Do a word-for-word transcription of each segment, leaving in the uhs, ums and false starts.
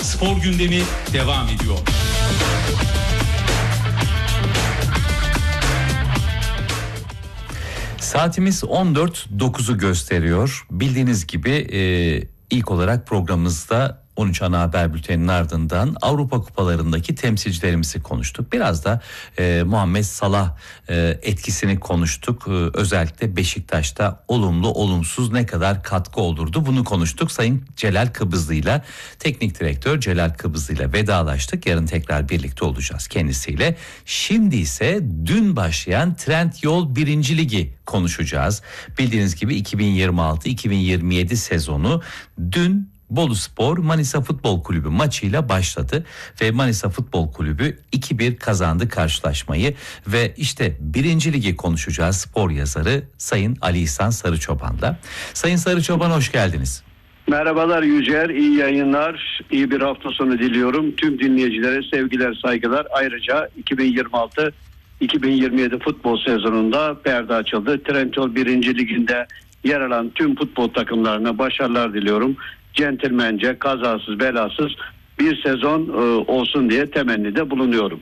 Spor gündemi devam ediyor. Saatimiz on dört dokuzu gösteriyor. Bildiğiniz gibi e, ilk olarak programımızda on üç ana haber bülteninin ardından Avrupa kupalarındaki temsilcilerimizi konuştuk. Biraz da e, Muhammed Salah e, etkisini konuştuk. E, özellikle Beşiktaş'ta olumlu olumsuz ne kadar katkı olurdu bunu konuştuk. Sayın Celal Kıbrıslı'yla, teknik direktör Celal Kıbrıslı'yla vedalaştık. Yarın tekrar birlikte olacağız kendisiyle. Şimdi ise dün başlayan Trendyol birinci Ligi konuşacağız. Bildiğiniz gibi iki bin yirmi altı iki bin yirmi yedi sezonu dün Boluspor Manisa Futbol Kulübü maçıyla başladı ve Manisa Futbol Kulübü iki bir kazandı karşılaşmayı ve işte birinci Ligi konuşacağız spor yazarı Sayın Ali İhsan Sarıçoban'la. Sayın Sarıçoban, hoş geldiniz. Merhabalar Yücer, iyi yayınlar, iyi bir hafta sonu diliyorum. Tüm dinleyicilere sevgiler, saygılar. Ayrıca iki bin yirmi altı iki bin yirmi yedi futbol sezonunda perde açıldı. Trendyol birinci Ligi'nde yer alan tüm futbol takımlarına başarılar diliyorum. Centilmence, kazasız belasız bir sezon e, olsun diye temennide bulunuyorum.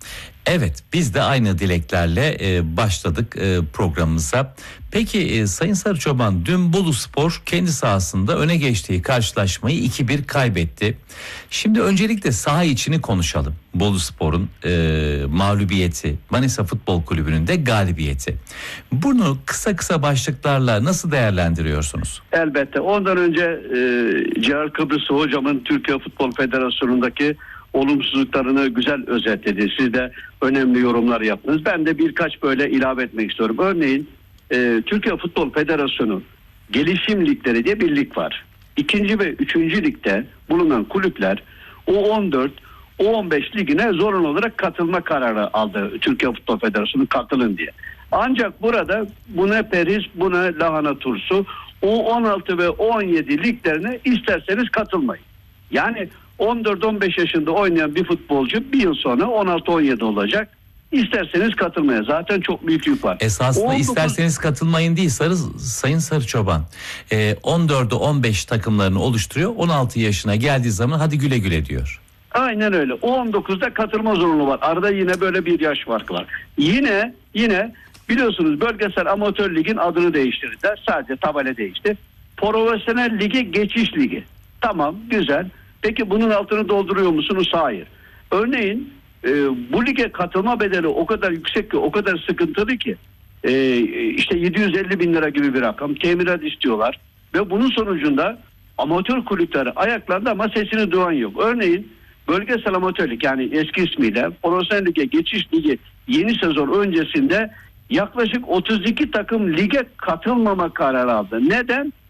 Evet, biz de aynı dileklerle e, başladık e, programımıza. Peki e, Sayın Sarıçoban, dün Boluspor kendi sahasında öne geçtiği karşılaşmayı iki bir kaybetti. Şimdi öncelikle saha içini konuşalım. Boluspor'un e, mağlubiyeti, Manisa Futbol Kulübü'nün de galibiyeti. Bunu kısa kısa başlıklarla nasıl değerlendiriyorsunuz? Elbette. Ondan önce e, Celal Kıbrıslı hocamın Türkiye Futbol Federasyonu'ndaki olumsuzluklarını güzel özetledi. Siz de önemli yorumlar yaptınız. Ben de birkaç böyle ilave etmek istiyorum. Örneğin e, Türkiye Futbol Federasyonu Gelişim Ligleri diye bir lig var. İkinci ve üçüncü ligde bulunan kulüpler O on dört, O on beş ligine zorunlu olarak katılma kararı aldı. Türkiye Futbol Federasyonu katılın diye. Ancak burada buna periz, buna lahana turşu, O on altı ve O on yedi liglerine isterseniz katılmayın. Yani on dört on beş yaşında oynayan bir futbolcu bir yıl sonra on altı on yedi olacak. İsterseniz katılmaya, zaten çok büyük yük var. Esasında on dokuz... isterseniz katılmayın değil Sarı, Sayın Sarıçoban. Ee, on dördü on beş takımlarını oluşturuyor. on altı yaşına geldiği zaman hadi güle güle diyor. Aynen öyle. on dokuzda katılma zorunluluğu var. Arada yine böyle bir yaş farkı var. Yine yine biliyorsunuz bölgesel amatör ligin adını değiştirdiler. Sadece tabela değişti. Profesyonel lige geçiş ligi. Tamam, güzel. Peki bunun altını dolduruyor musunuz? Hayır. Örneğin e, bu lige katılma bedeli o kadar yüksek ki, o kadar sıkıntılı ki e, işte yedi yüz elli bin lira gibi bir rakam temirat istiyorlar ve bunun sonucunda amatör kulüpleri ayaklandı ama sesini duyan yok. Örneğin bölgesel amatörlük, yani eski ismiyle profesyonel lige geçiş ligi yeni sezon öncesinde yaklaşık otuz iki takım lige katılmama kararı aldı. Neden?